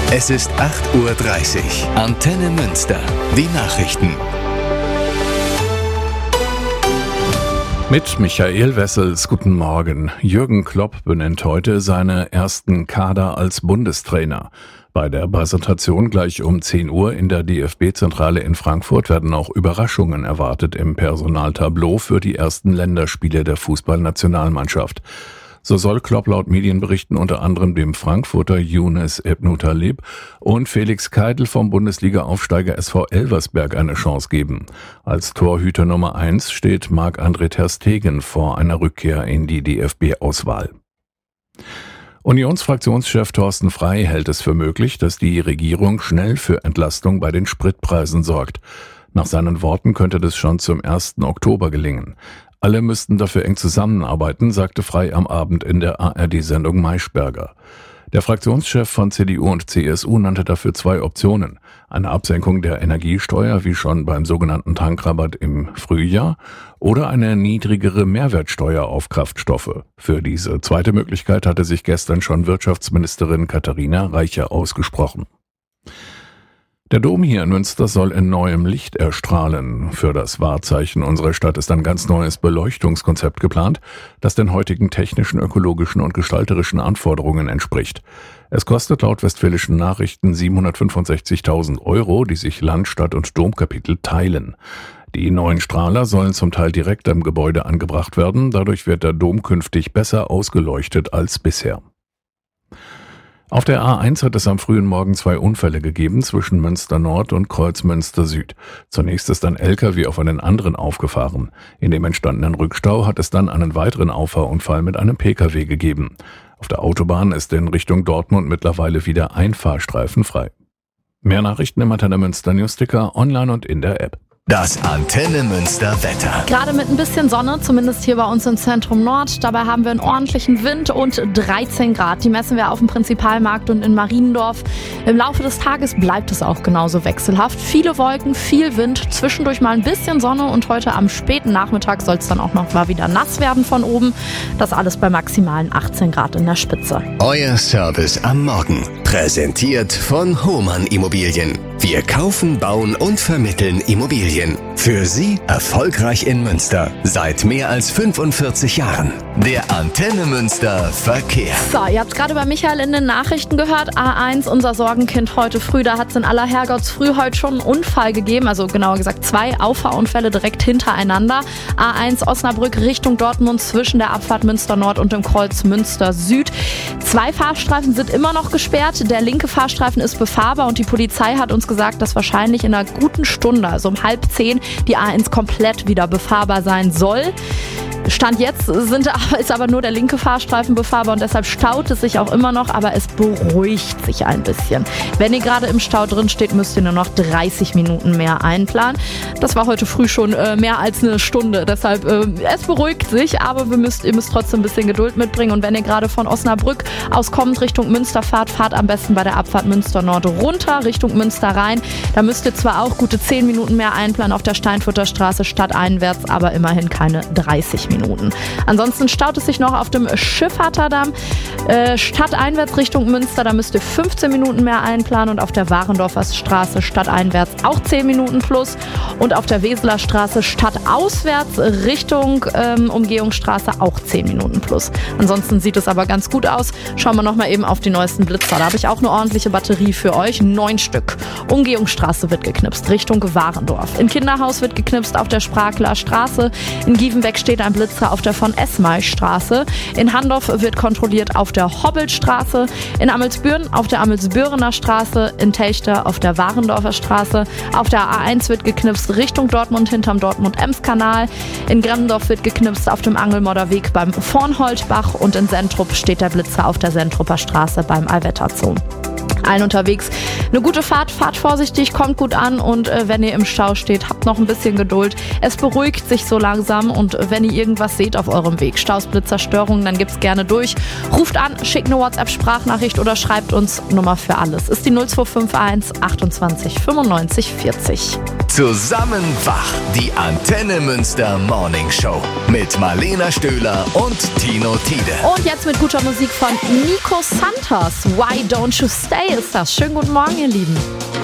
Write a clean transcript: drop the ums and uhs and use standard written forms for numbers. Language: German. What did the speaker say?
Es ist 8:30 Uhr. Antenne Münster. Die Nachrichten. Mit Michael Wessels, guten Morgen. Jürgen Klopp benennt heute seine ersten Kader als Bundestrainer. Bei der Präsentation gleich um 10 Uhr in der DFB-Zentrale in Frankfurt werden auch Überraschungen erwartet im Personaltableau für die ersten Länderspiele der Fußballnationalmannschaft. So soll Klopp laut Medienberichten unter anderem dem Frankfurter Younes Ebnou Taleb und Felix Keidl vom Bundesliga-Aufsteiger SV Elversberg eine Chance geben. Als Torhüter Nummer 1 steht Marc-André ter Stegen vor einer Rückkehr in die DFB-Auswahl. Unionsfraktionschef Thorsten Frey hält es für möglich, dass die Regierung schnell für Entlastung bei den Spritpreisen sorgt. Nach seinen Worten könnte das schon zum 1. Oktober gelingen. Alle müssten dafür eng zusammenarbeiten, sagte Frey am Abend in der ARD-Sendung Maischberger. Der Fraktionschef von CDU und CSU nannte dafür 2 Optionen. Eine Absenkung der Energiesteuer, wie schon beim sogenannten Tankrabatt im Frühjahr, oder eine niedrigere Mehrwertsteuer auf Kraftstoffe. Für diese zweite Möglichkeit hatte sich gestern schon Wirtschaftsministerin Katharina Reiche ausgesprochen. Der Dom hier in Münster soll in neuem Licht erstrahlen. Für das Wahrzeichen unserer Stadt ist ein ganz neues Beleuchtungskonzept geplant, das den heutigen technischen, ökologischen und gestalterischen Anforderungen entspricht. Es kostet laut Westfälischen Nachrichten 765.000 €, die sich Land, Stadt und Domkapitel teilen. Die neuen Strahler sollen zum Teil direkt am Gebäude angebracht werden. Dadurch wird der Dom künftig besser ausgeleuchtet als bisher. Auf der A1 hat es am frühen Morgen 2 Unfälle gegeben zwischen Münster Nord und Kreuz Münster Süd. Zunächst ist ein LKW auf einen anderen aufgefahren. In dem entstandenen Rückstau hat es dann einen weiteren Auffahrunfall mit einem PKW gegeben. Auf der Autobahn ist in Richtung Dortmund mittlerweile wieder ein Fahrstreifen frei. Mehr Nachrichten im Antenne Münster Newsticker, online und in der App. Das Antenne Münster Wetter. Gerade mit ein bisschen Sonne, zumindest hier bei uns im Zentrum Nord. Dabei haben wir einen ordentlichen Wind und 13 Grad. Die messen wir auf dem Prinzipalmarkt und in Mariendorf. Im Laufe des Tages bleibt es auch genauso wechselhaft. Viele Wolken, viel Wind, zwischendurch mal ein bisschen Sonne und heute am späten Nachmittag soll es dann auch noch mal wieder nass werden von oben. Das alles bei maximalen 18 Grad in der Spitze. Euer Service am Morgen. Präsentiert von Hohmann Immobilien. Wir kaufen, bauen und vermitteln Immobilien. Für Sie erfolgreich in Münster. Seit mehr als 45 Jahren. Der Antenne Münster Verkehr. So, ihr habt gerade bei Michael in den Nachrichten gehört. A1, unser Sorgenkind heute früh. Da hat es in aller Herrgottsfrüh heute schon einen Unfall gegeben. Also genauer gesagt 2 Auffahrunfälle direkt hintereinander. A1 Osnabrück Richtung Dortmund zwischen der Abfahrt Münster Nord und dem Kreuz Münster Süd. 2 Fahrstreifen sind immer noch gesperrt. Der linke Fahrstreifen ist befahrbar und die Polizei hat uns gesagt, dass wahrscheinlich in einer guten Stunde, also um 9:30, die A1 komplett wieder befahrbar sein soll. Stand jetzt ist aber nur der linke Fahrstreifen befahrbar und deshalb staut es sich auch immer noch, aber es beruhigt sich ein bisschen. Wenn ihr gerade im Stau drin steht, müsst ihr nur noch 30 Minuten mehr einplanen. Das war heute früh schon mehr als eine Stunde, deshalb es beruhigt sich, aber ihr müsst trotzdem ein bisschen Geduld mitbringen und wenn ihr gerade von Osnabrück aus kommt Richtung Münster fahrt am besten bei der Abfahrt Münster Nord runter Richtung Münster rein. Da müsst ihr zwar auch gute 10 Minuten mehr einplanen auf der Steinfurter Straße stadteinwärts, aber immerhin keine 30 Minuten. Ansonsten staut es sich noch auf dem Schiffatterdamm stadteinwärts Richtung Münster. Da müsst ihr 15 Minuten mehr einplanen und auf der Warendorfer Straße stadteinwärts auch 10 Minuten plus und auf der Weseler Straße stadtauswärts Richtung Umgehungsstraße auch 10 Minuten plus. Ansonsten sieht es aber ganz gut aus. Schauen wir nochmal eben auf die neuesten Blitzer. Da habe ich auch eine ordentliche Batterie für euch. 9 Stück. Umgehungsstraße wird geknipst Richtung Warendorf. In Kinderhaus wird geknipst auf der Sprakeler Straße. In Gievenbeck steht ein Blitzer auf der von Esmay Straße. In Handorf wird kontrolliert auf der Hobbelstraße. In Amelsbüren auf der Amelsbürener Straße. In Telchte auf der Warendorfer Straße. Auf der A1 wird geknipst Richtung Dortmund hinterm Dortmund-Ems-Kanal. In Gremmendorf wird geknipst auf dem Angelmodder Weg beim Vornholtbach und in Sentrup steht der Blitzer auf der Sentrupper Straße beim Allwetter Zoo. Allen unterwegs eine gute Fahrt, fahrt vorsichtig, kommt gut an und wenn ihr im Stau steht, habt noch ein bisschen Geduld. Es beruhigt sich so langsam und wenn ihr irgendwas seht auf eurem Weg, Staus, Blitzer, Störungen, dann gibt's gerne durch. Ruft an, schickt eine WhatsApp-Sprachnachricht oder schreibt uns Nummer für alles. Ist die 0251 28 95 40. Zusammen wach, die Antenne Münster Morning Show mit Marlena Stöhler und Tino Tiede. Und jetzt mit guter Musik von Nico Santos. Why Don't You Stay ist das. Schönen guten Morgen, ihr Lieben.